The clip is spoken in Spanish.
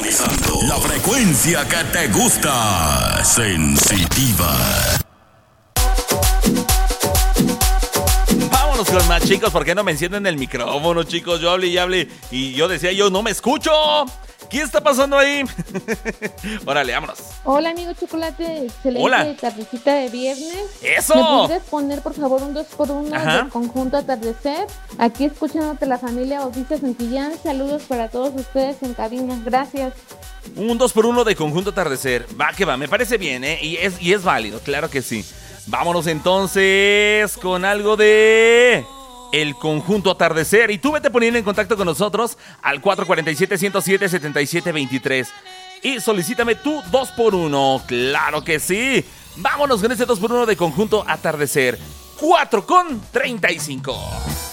Sintonizando la frecuencia que te gusta. Sensitiva. Vámonos con más, chicos. ¿Por qué no me encienden el micrófono, chicos? Yo hablé y hablé y yo decía, yo no me escucho. ¿Qué está pasando ahí? Órale, vámonos. Hola, amigo Chocolate. Excelente Hola. tardecita de viernes. ¡Eso! ¿Me podrías poner, por favor, un 2x1 Ajá. del conjunto Atardecer? Aquí escuchándote la familia Bautista Santillán. Saludos para todos ustedes en cabina. Gracias. Un 2x1 de conjunto atardecer. Va que va, me parece bien, ¿eh? Y es válido, claro que sí. Vámonos entonces con algo de el conjunto atardecer. Y tú vete poniendo en contacto con nosotros al 447-107-7723. Y solicítame tu 2x1. Claro que sí. Vámonos con ese 2x1 de conjunto atardecer. 4:35.